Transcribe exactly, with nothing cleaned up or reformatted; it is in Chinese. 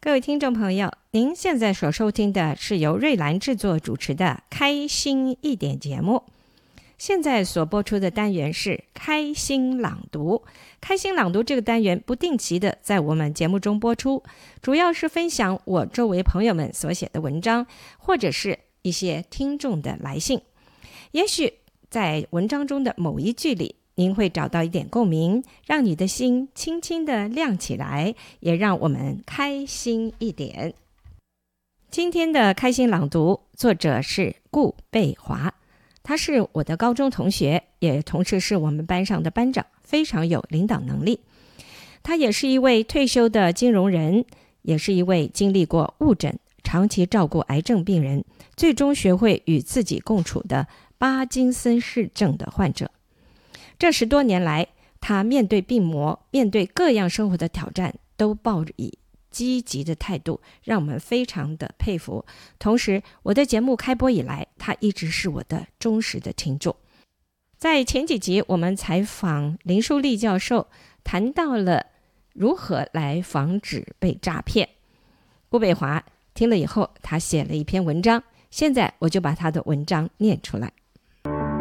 各位听众朋友，您现在所收听的是由瑞兰制作主持的《开心一点》节目。现在所播出的单元是开心朗读。开心朗读这个单元不定期的在我们节目中播出，主要是分享我周围朋友们所写的文章，或者是一些听众的来信。也许在文章中的某一句里，您会找到一点共鸣，让你的心轻轻地亮起来，也让我们开心一点。今天的开心朗读作者是顾贝华，他是我的高中同学，也同时是我们班上的班长，非常有领导能力。他也是一位退休的金融人，也是一位经历过误诊、长期照顾癌症病人，最终学会与自己共处的巴金森氏症的患者。这十多年来，他面对病魔，面对各样生活的挑战，都抱以积极的态度，让我们非常的佩服。同时，我的节目开播以来，他一直是我的忠实的听众。在前几集，我们采访林淑丽教授，谈到了如何来防止被诈骗。顾贝华听了以后，他写了一篇文章，现在我就把他的文章念出来。